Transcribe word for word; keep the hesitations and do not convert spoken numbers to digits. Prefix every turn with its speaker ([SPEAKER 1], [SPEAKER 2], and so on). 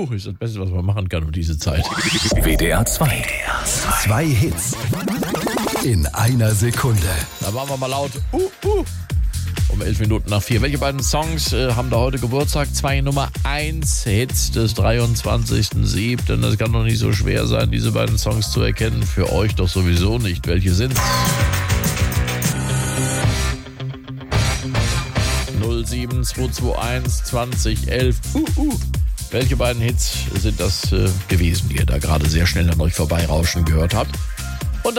[SPEAKER 1] uh, ist das Beste, was man machen kann um diese Zeit.
[SPEAKER 2] W D R zwei. Zwei Hits in einer Sekunde.
[SPEAKER 1] Da machen wir mal laut. Uh, uh. Um elf Minuten nach vier. Welche beiden Songs äh, haben da heute Geburtstag? Zwei Nummer eins Hits des dreiundzwanzigsten siebten Das kann doch nicht so schwer sein, diese beiden Songs zu erkennen. Für euch doch sowieso nicht. Welche sind's? null sieben zwei zwei eins zwanzig elf Uh, uh. Welche beiden Hits sind das äh, gewesen, die ihr da gerade sehr schnell an euch vorbeirauschen gehört habt?